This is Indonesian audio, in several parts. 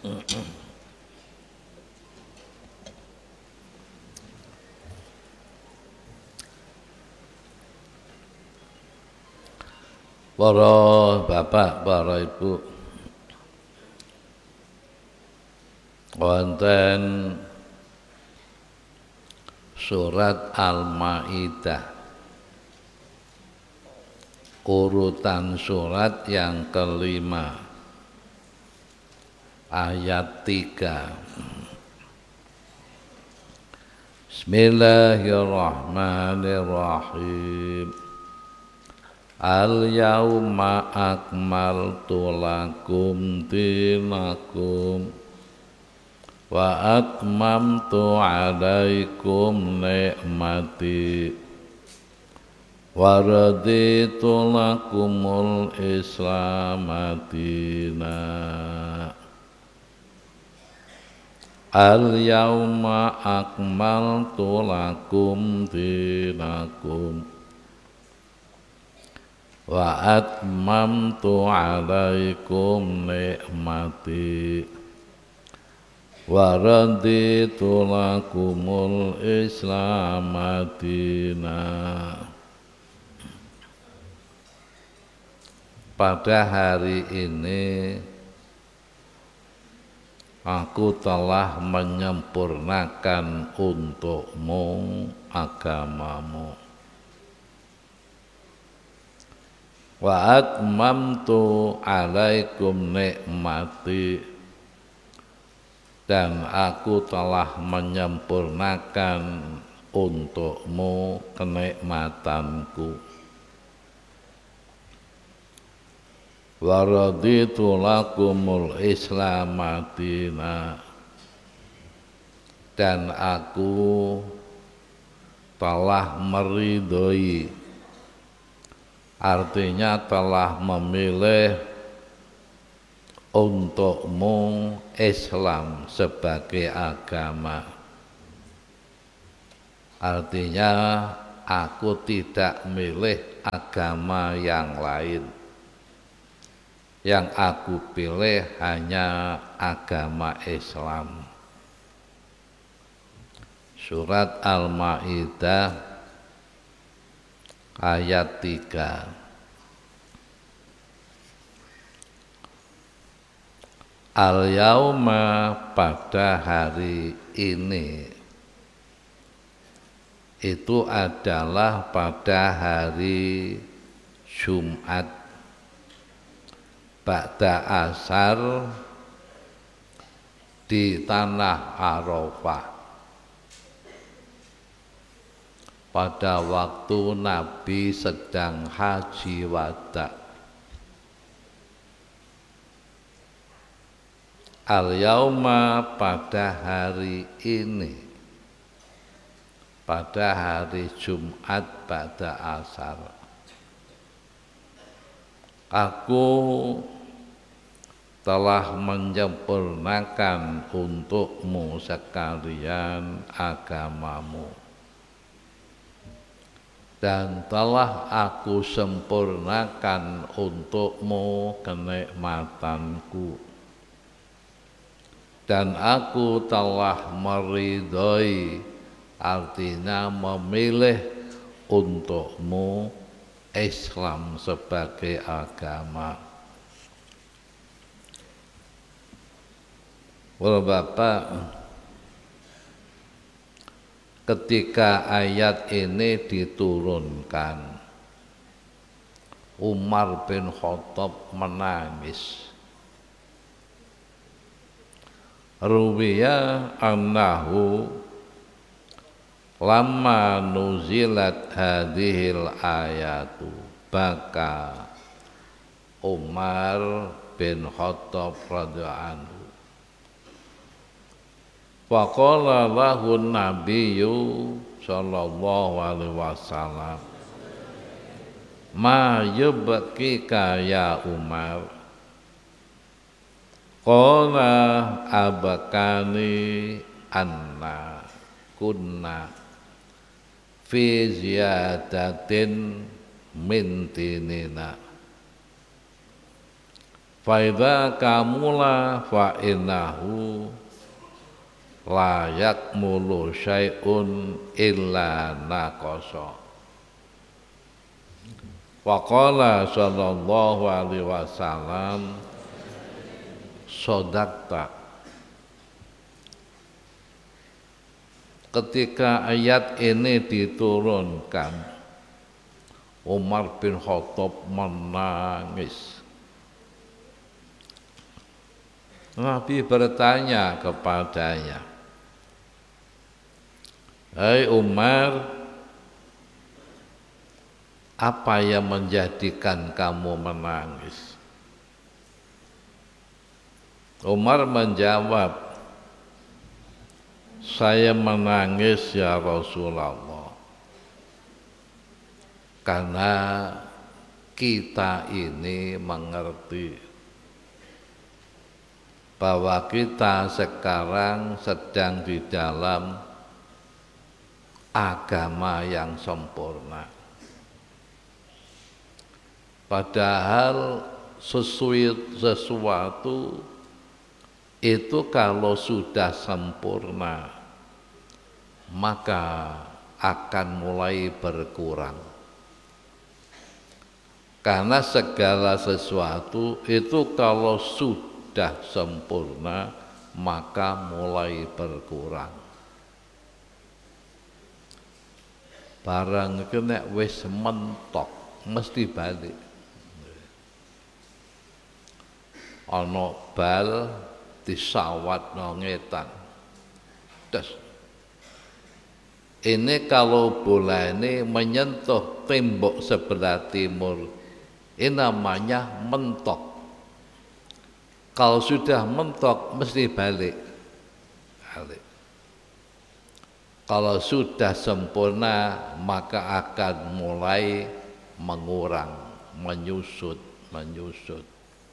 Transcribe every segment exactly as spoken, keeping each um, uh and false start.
Para bapak, para ibu, wonten surat Al-Maidah, urutan surat yang kelima, ayat tiga. Bismillahirrahmanirrahim. Al-yawma akmaltu lakum dinakum wa atmamtu alaikum ni'mati wa raditu lakumul islam dina. Al-yawma akmaltu lakum dinakum wa atmamtu alaikum ni'mati wa raditu lakumul islam dina. Pada hari ini aku telah menyempurnakan untukmu agamamu. Wa atmamtu alaikum ni'mati, dan aku telah menyempurnakan untukmu kenikmatanku. Wa raditu lakumul islam dina, dan aku telah meridhoi, artinya telah memilih untukmu Islam sebagai agama. Artinya aku tidak milih agama yang lain. Yang aku pilih hanya agama Islam. Surat Al-Maidah ayat tiga. Al-yauma, pada hari ini, itu adalah pada hari Jumat ba'da asar di tanah Arafah, pada waktu Nabi sedang haji wada. Al-yauma, pada hari ini, pada hari Jumat ba'da asar, aku telah menyempurnakan untukmu sekalian agamamu, dan telah aku sempurnakan untukmu kenikmatanku, dan aku telah meridhoi, artinya memilih untukmu Islam sebagai agama. Bapak, ketika ayat ini diturunkan, Umar bin Khattab menangis. Ruwiya annahu lamma nuzilat hadhil ayatu baka Umar bin Khattab radhiyallahu anhu. Faqala lahu nabiyyu sallallahu alaihi wasallam, ma yubkika ya Umar? Qala abakani anna kunna fi ziyadatin min dinina. fa idza kamula fa innahu la yakmulu syai'un illa naqasa. Wa qala sallallahu alaihi wasallam sodakta. Ketika ayat ini diturunkan, Umar bin Khattab menangis. Nabi bertanya kepadanya, "Hai Umar, apa yang menjadikan kamu menangis?" Umar menjawab, "Saya menangis ya Rasulullah, karena kita ini mengerti bahwa kita sekarang sedang di dalam agama yang sempurna. Padahal sesuatu, sesuatu itu kalau sudah sempurna maka akan mulai berkurang. Karena segala sesuatu itu kalau sudah sempurna maka mulai berkurang. Barang itu nek wis mentok mesti balik. Ana bal disawat no ngetan. Des. Ini kalau bola ini menyentuh tembok sebelah timur, ini namanya mentok. Kalau sudah mentok mesti balik. Balik. Kalau sudah sempurna maka akan mulai mengurang, menyusut, menyusut.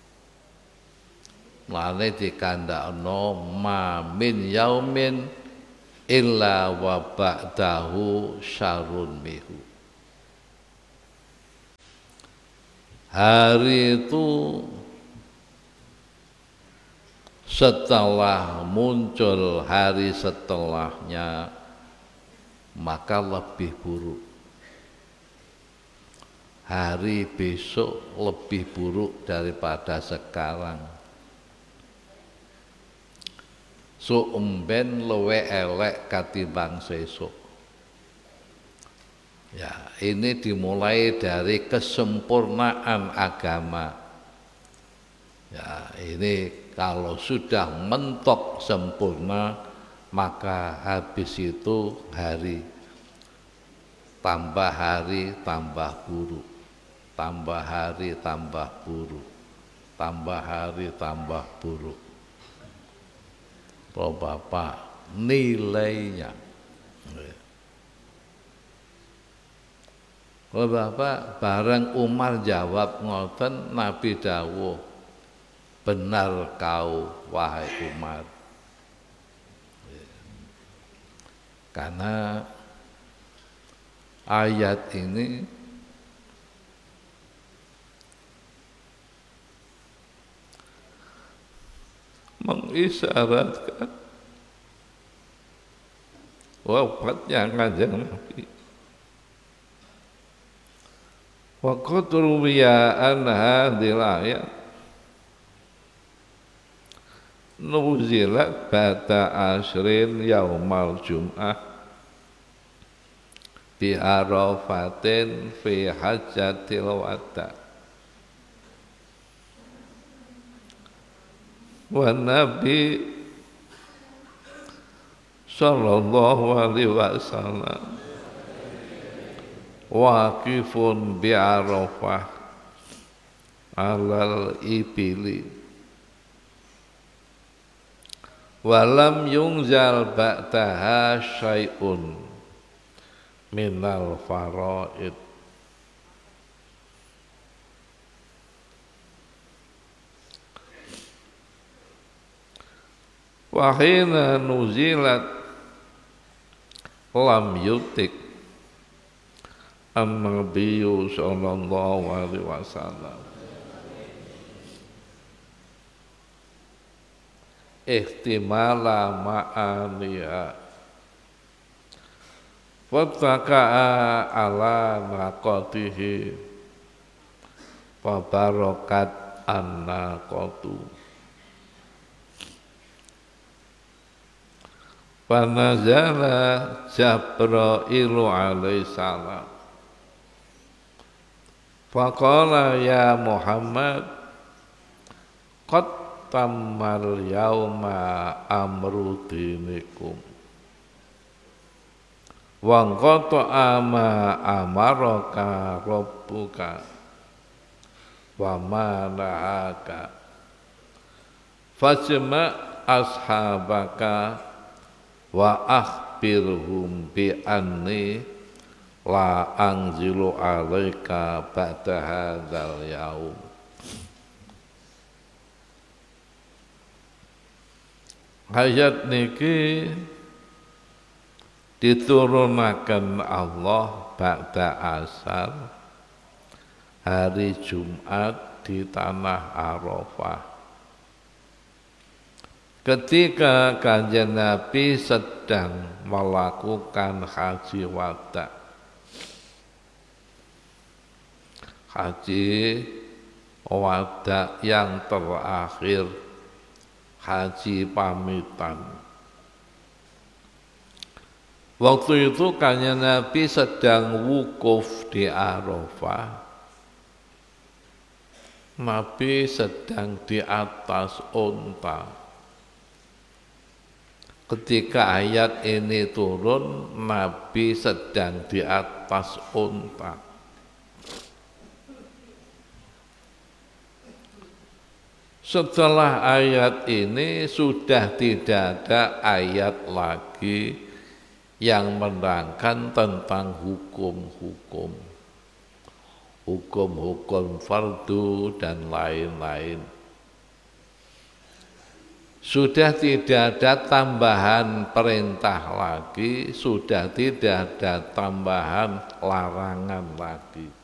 Lane dikandakno ma min yaumin illa wa ba'dahu syarrun mihu. Hari itu setelah muncul hari setelahnya maka lebih buruk. Hari besok lebih buruk daripada sekarang. So umben luwe elek katimbang sesuk. Ya, ini dimulai dari kesempurnaan agama. Ya, ini kalau sudah mentok sempurna maka habis itu hari tambah hari tambah buruk, tambah hari tambah buruk, tambah hari tambah buruk. Oh Bapak, nilainya. Oh Bapak, bareng Umar jawab ngoten, Nabi dawuh, benar kau wahai Umar. Karena ayat ini mengisyaratkan wafatnya Kanjeng Nabi. Wa qad ruwiya an hadhil ayat nuzilat ba'da ashrin yaumal jum'ah bi arafatin fi hajjatil wada'. Wa Nabi sallallahu alaihi wasallam waqifun bi Arafah alal ibili walam yungzal ba'daha syai'un minal faraid. Wahina nuzilat lam yutik an-nabiyyu sallallahu alaihi wasallam ihtimala ma'aniha wattaka'a ala naqatihi fabarakat an-naqatu fanazala Jabrailu alaihi salam faqala ya Muhammad qad tammal yauma amru dinikum wa qata'a ma amaraka rabbuka wa ma nahaka fajma ashabaka wa akhbirhum bi anni la anzilu alaika ba'da hadzal yaum. Ayat niki diturunaken Allah ba'da asar hari Jumat di tanah Arafah. Ketika Kanjeng Nabi sedang melakukan haji wada, haji wada yang terakhir, haji pamitan. Waktu itu Kanjeng Nabi sedang wukuf di Arafah. Nabi sedang di atas unta. Ketika ayat ini turun, Nabi sedang di atas unta. Setelah ayat ini sudah tidak ada ayat lagi yang menerangkan tentang hukum-hukum, hukum-hukum fardu dan lain-lain. Sudah tidak ada tambahan perintah lagi, sudah tidak ada tambahan larangan lagi.